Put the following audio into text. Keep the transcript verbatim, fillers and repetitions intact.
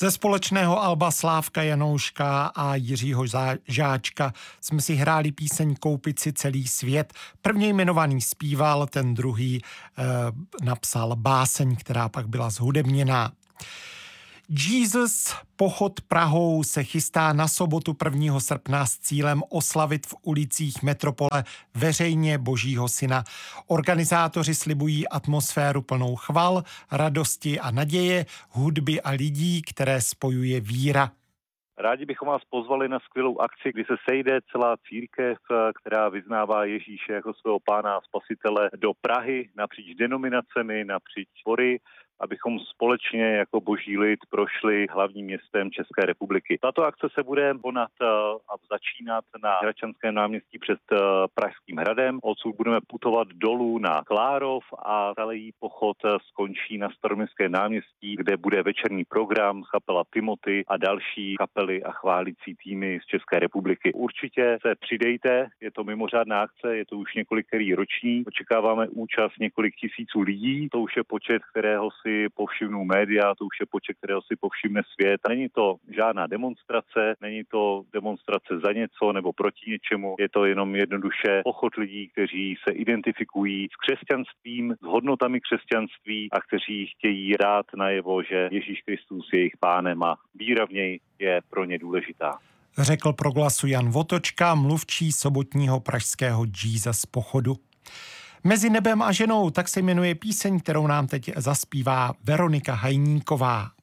Ze společného alba Slávka Janouška a Jiřího Žáčka jsme si hráli píseň Koupit si celý svět. První jmenovaný zpíval, ten druhý eh, napsal báseň, která pak byla zhudebněná. Jesus pochod Prahou se chystá na sobotu prvního srpna s cílem oslavit v ulicích metropole veřejně Božího syna. Organizátoři slibují atmosféru plnou chval, radosti a naděje, hudby a lidí, které spojuje víra. Rádi bychom vás pozvali na skvělou akci, kdy se sejde celá církev, která vyznává Ježíše jako svého pána a spasitele, do Prahy napříč denominacemi, napříč sbory, abychom společně jako boží lid prošli hlavním městem České republiky. Tato akce se bude konat a začínat na Hradčanském náměstí před Pražským hradem. Odsud budeme putovat dolů na Klárov a celý pochod skončí na Staroměstském náměstí, kde bude večerní program, kapela Timothy a další kapely a chválící týmy z České republiky. Určitě se přidejte, je to mimořádná akce, je to už několikerý roční. Očekáváme účast několik tisíců lidí, to už je počet, kterého si povšimnou média, to už je počet, kterého si povšimne svět. Není to žádná demonstrace, není to demonstrace za něco nebo proti něčemu, je to jenom jednoduše pochod lidí, kteří se identifikují s křesťanstvím, s hodnotami křesťanství a kteří chtějí dát najevo, že Ježíš Kristus je jejich pánem a víra v něj je pro ně důležitá. Řekl pro Glasu Jan Votočka, mluvčí sobotního pražského Jesus pochodu. Mezi nebem a ženou, tak se jmenuje píseň, kterou nám teď zaspívá Veronika Hajníková.